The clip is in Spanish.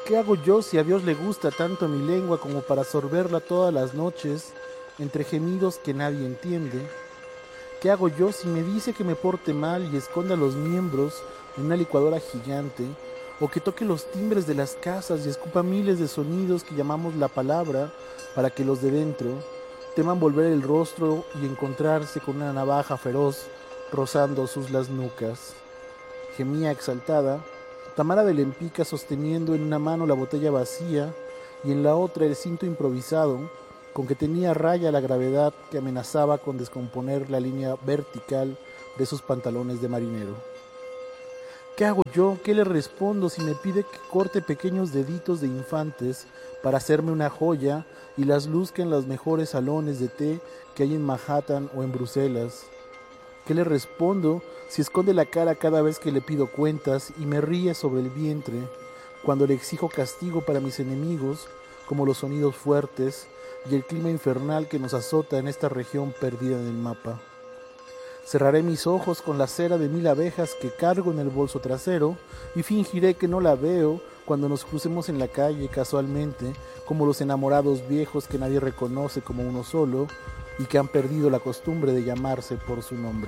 ¿Qué hago yo si a Dios le gusta tanto mi lengua como para sorberla todas las noches entre gemidos que nadie entiende? ¿Qué hago yo si me dice que me porte mal y esconda los miembros en una licuadora gigante? ¿O que toque los timbres de las casas y escupa miles de sonidos que llamamos la palabra para que los de dentro teman volver el rostro y encontrarse con una navaja feroz rozando sus las nucas? Gemía exaltada, Tamara de Lempica sosteniendo en una mano la botella vacía y en la otra el cinto improvisado con que tenía a raya la gravedad que amenazaba con descomponer la línea vertical de sus pantalones de marinero. ¿Qué hago yo? ¿Qué le respondo si me pide que corte pequeños deditos de infantes para hacerme una joya y las luzca en los mejores salones de té que hay en Manhattan o en Bruselas? ¿Qué le respondo si esconde la cara cada vez que le pido cuentas y me ríe sobre el vientre cuando le exijo castigo para mis enemigos, como los sonidos fuertes y el clima infernal que nos azota en esta región perdida en el mapa? Cerraré mis ojos con la cera de 1000 abejas que cargo en el bolso trasero y fingiré que no la veo cuando nos crucemos en la calle casualmente, como los enamorados viejos que nadie reconoce como uno solo y que han perdido la costumbre de llamarse por su nombre.